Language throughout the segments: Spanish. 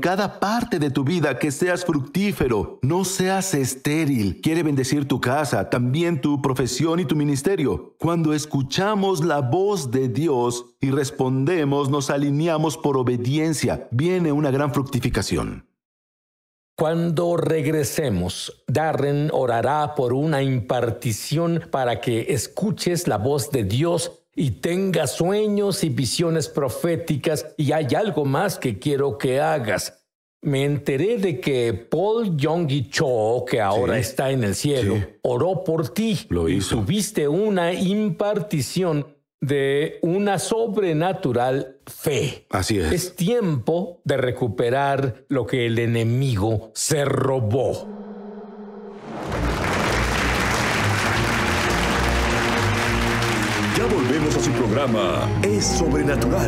cada parte de tu vida, que seas fructífero, no seas estéril. Quiere bendecir tu casa, también tu profesión y tu ministerio. Cuando escuchamos la voz de Dios y respondemos, nos alineamos por obediencia. Viene una gran fructificación. Cuando regresemos, Darren orará por una impartición para que escuches la voz de Dios y tengas sueños y visiones proféticas. Y hay algo más que quiero que hagas. Me enteré de que Paul Yonggi Cho, que ahora está en el cielo, oró por ti. Lo hizo. Y tuviste una impartición de una sobrenatural fe. Así es. Es tiempo de recuperar lo que el enemigo se robó. Ya volvemos a su programa Es Sobrenatural.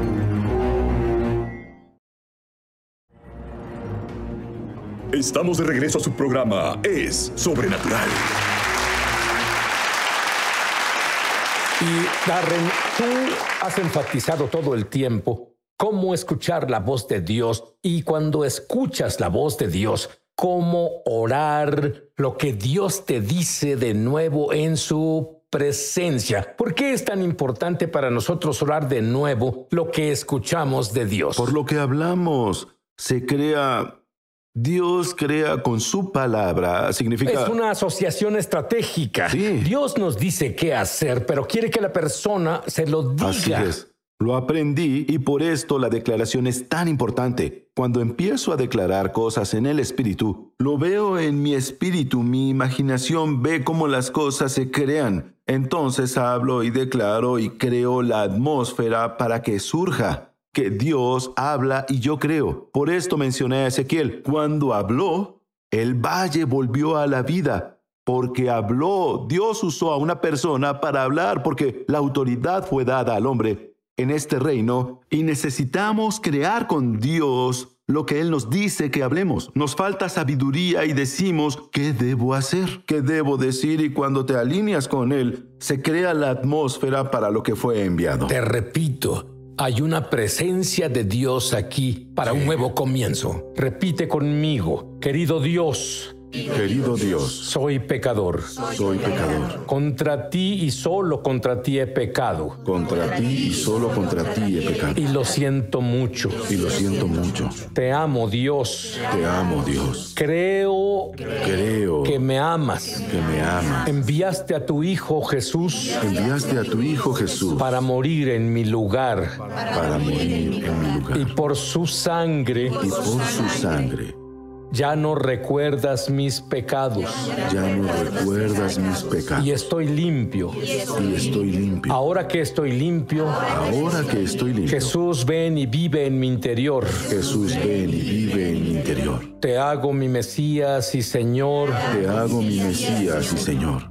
Estamos de regreso a su programa Es Sobrenatural. Y Darren, tú has enfatizado todo el tiempo cómo escuchar la voz de Dios, y cuando escuchas la voz de Dios, cómo orar lo que Dios te dice de nuevo en su presencia. ¿Por qué es tan importante para nosotros orar de nuevo lo que escuchamos de Dios? Por lo que hablamos, Dios crea con su palabra. Significa... Es una asociación estratégica. Sí. Dios nos dice qué hacer, pero quiere que la persona se lo diga. Así es. Lo aprendí y por esto la declaración es tan importante. Cuando empiezo a declarar cosas en el espíritu, lo veo en mi espíritu, mi imaginación ve cómo las cosas se crean. Entonces hablo y declaro y creo la atmósfera para que surja. Que Dios habla y yo creo. Por esto mencioné a Ezequiel. Cuando habló, el valle volvió a la vida. Porque habló, Dios usó a una persona para hablar, porque la autoridad fue dada al hombre en este reino y necesitamos crear con Dios lo que Él nos dice que hablemos. Nos falta sabiduría y decimos, ¿qué debo hacer? ¿Qué debo decir? Y cuando te alineas con Él, se crea la atmósfera para lo que fue enviado. Te repito, hay una presencia de Dios aquí para un nuevo comienzo. Repite conmigo, querido Dios. Querido Dios, Soy pecador. soy pecador. Contra ti y solo contra ti he pecado. Contra ti y solo contra ti he pecado. Y lo siento mucho. Y lo siento mucho. Te amo, Dios. Te amo, Dios. Creo que me amas. que me amas. Enviaste a tu Hijo Jesús Enviaste a tu Hijo Jesús para morir en mi lugar. para morir en mi Y lugar. por su sangre Y por su sangre ya no recuerdas mis pecados. ya no recuerdas mis pecados. Y estoy limpio. Y estoy limpio. Ahora que estoy limpio, Ahora que estoy limpio, Jesús, ven y vive en mi interior. Jesús, ven y vive en mi interior. Te hago mi Mesías y Señor. Te hago mi Mesías y Señor.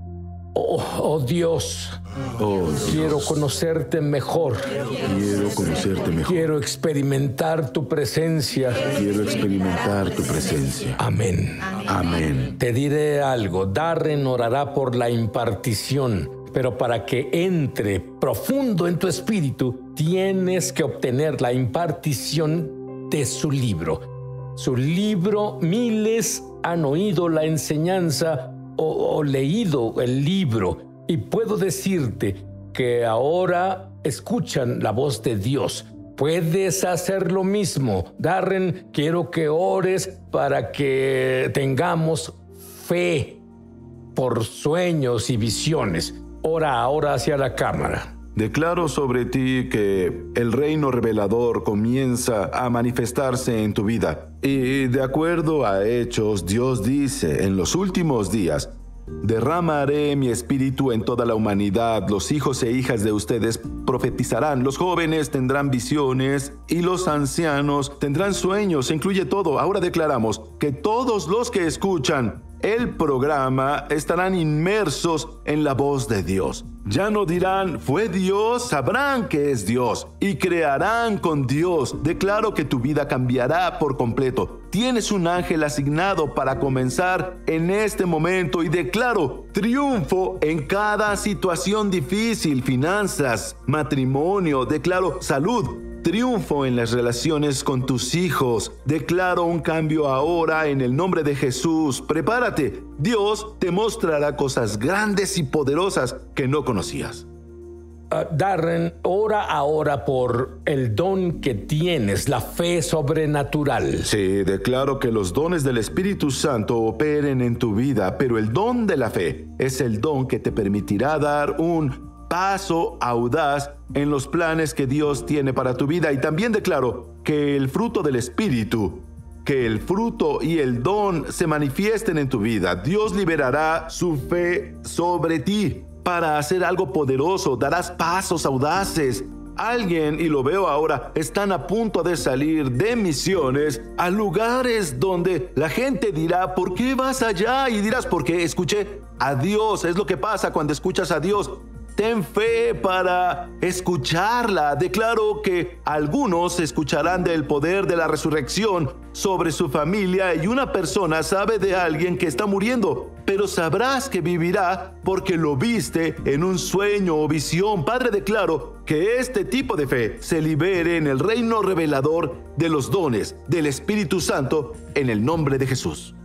Oh Dios, Oh, Dios, quiero conocerte mejor. quiero conocerte mejor. Quiero experimentar tu presencia. Quiero experimentar tu presencia. Amén. Amén. Te diré algo, Darren orará por la impartición, pero para que entre profundo en tu espíritu, tienes que obtener la impartición de su libro. Su libro, miles han oído la enseñanza o leído el libro, y puedo decirte que ahora escuchan la voz de Dios. Puedes hacer lo mismo. Darren, quiero que ores para que tengamos fe por sueños y visiones. Ora ahora hacia la cámara. Declaro sobre ti que el reino revelador comienza a manifestarse en tu vida. Y de acuerdo a Hechos, Dios dice, en los últimos días, derramaré mi espíritu en toda la humanidad. Los hijos e hijas de ustedes profetizarán, los jóvenes tendrán visiones y los ancianos tendrán sueños. Se incluye todo. Ahora declaramos que todos los que escuchan el programa estarán inmersos en la voz de Dios. Ya no dirán, fue Dios, sabrán que es Dios y crearán con Dios. Declaro que tu vida cambiará por completo. Tienes un ángel asignado para comenzar en este momento y declaro triunfo en cada situación difícil, finanzas, matrimonio, declaro salud, Triunfo en las relaciones con tus hijos. Declaro un cambio ahora en el nombre de Jesús. Prepárate. Dios te mostrará cosas grandes y poderosas que no conocías. Darren, ora ahora por el don que tienes, la fe sobrenatural. Sí, declaro que los dones del Espíritu Santo operen en tu vida, pero el don de la fe es el don que te permitirá dar un paso audaz en los planes que Dios tiene para tu vida. Y también declaro que el fruto del Espíritu, que el fruto y el don se manifiesten en tu vida. Dios liberará su fe sobre ti para hacer algo poderoso. Darás pasos audaces. Alguien, y lo veo ahora, están a punto de salir de misiones a lugares donde la gente dirá, ¿por qué vas allá? Y dirás, porque escuché a Dios. Es lo que pasa cuando escuchas a Dios. Ten fe para escucharla. Declaro que algunos escucharán del poder de la resurrección sobre su familia, y una persona sabe de alguien que está muriendo, pero sabrás que vivirá porque lo viste en un sueño o visión. Padre, declaro que este tipo de fe se libere en el reino revelador de los dones del Espíritu Santo en el nombre de Jesús.